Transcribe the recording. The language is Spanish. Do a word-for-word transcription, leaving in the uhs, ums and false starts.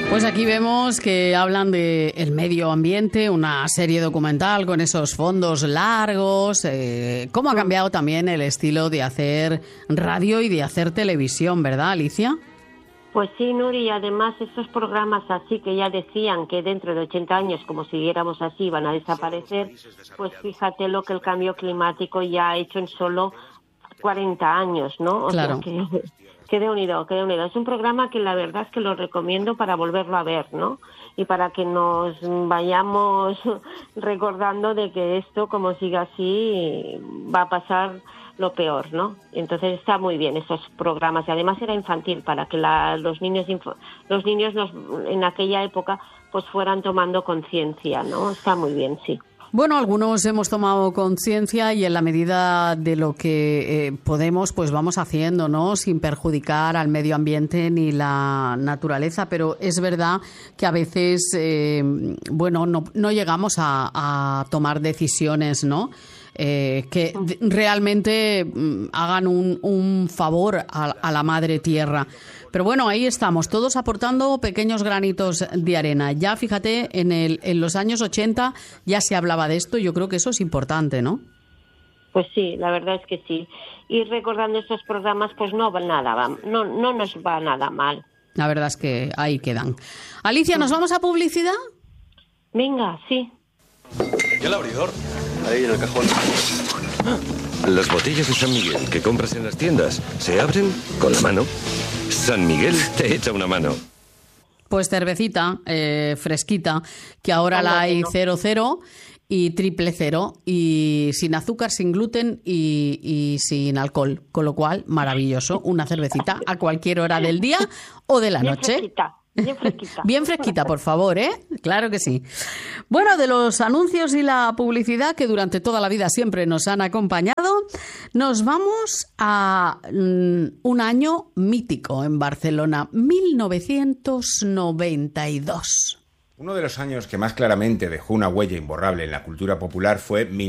Pues aquí vemos que hablan de el medio ambiente, una serie documental con esos fondos largos. Eh, ¿Cómo ha cambiado también el estilo de hacer radio y de hacer televisión, verdad, Alicia? Pues sí, Nuri, y además estos programas así que ya decían que dentro de ochenta años, como siguiéramos así, van a desaparecer, pues fíjate lo que el cambio climático ya ha hecho en solo cuarenta años, ¿no? O claro. sea que, que de unido, que de unido. Es un programa que la verdad es que lo recomiendo para volverlo a ver, ¿no? Y para que nos vayamos recordando de que esto, como siga así, va a pasar lo peor, ¿no? Entonces está muy bien esos programas y además era infantil para que la, los niños los niños nos, en aquella época pues fueran tomando conciencia, ¿no? Está muy bien, sí. Bueno, algunos hemos tomado conciencia y en la medida de lo que eh, podemos, pues vamos haciendo, ¿no? Sin perjudicar al medio ambiente ni la naturaleza, pero es verdad que a veces, eh, bueno, no, no llegamos a, a tomar decisiones, ¿no? Eh, que realmente hagan un, un favor a, a la madre tierra. Pero bueno, ahí estamos, todos aportando pequeños granitos de arena. Ya fíjate, en, el, en los años ochenta ya se hablaba de esto, yo creo que eso es importante, ¿no? Pues sí, la verdad es que sí. Y recordando estos programas, pues no va nada, va, no, no nos va nada mal. La verdad es que ahí quedan. Alicia, ¿nos vamos a publicidad? Venga, sí. ¿Y el abridor? Ahí en el cajón. Las botellas de San Miguel que compras en las tiendas se abren con la mano. San Miguel te echa una mano. Pues cervecita eh, fresquita, que ahora la hay cero cero y triple cero, y sin azúcar, sin gluten y, y sin alcohol. Con lo cual, maravilloso, una cervecita a cualquier hora del día o de la noche. Fresquita. Bien fresquita. Bien fresquita, por favor, ¿eh? Claro que sí. Bueno, de los anuncios y la publicidad que durante toda la vida siempre nos han acompañado, nos vamos a mm, un año mítico en Barcelona, mil novecientos noventa y dos. Uno de los años que más claramente dejó una huella imborrable en la cultura popular fue